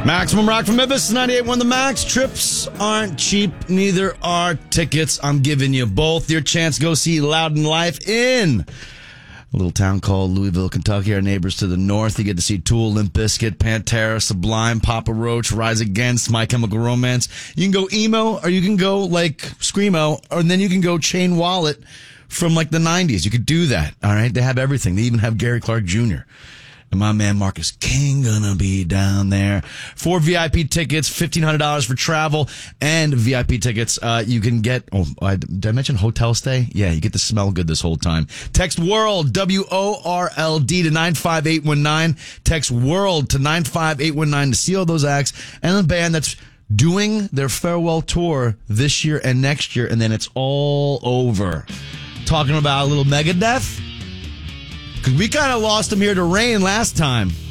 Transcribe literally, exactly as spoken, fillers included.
Maximum Rock from Memphis, ninety-eight point one The Max. Trips aren't cheap, neither are tickets. I'm giving you both your chance to go see Loudon Live in a little town called Louisville, Kentucky. Our neighbors to the north. You get to see Tool, Limp Bizkit, Pantera, Sublime, Papa Roach, Rise Against, My Chemical Romance. You can go emo, or you can go like screamo, or then you can go Chain Wallet from like the nineties. You could do that. All right, they have everything. They even have Gary Clark Junior And my man Marcus King gonna be down there. Four V I P tickets, fifteen hundred dollars for travel, and V I P tickets. Uh, you can get, oh, I, did I mention hotel stay? Yeah, you get to smell good this whole time. Text WORLD, W O R L D, to nine five eight one nine. Text WORLD to nine five eight one nine to see all those acts and the band that's doing their farewell tour this year and next year, and then it's all over. Talking about a little Megadeth. Because we kind of lost them here to rain last time.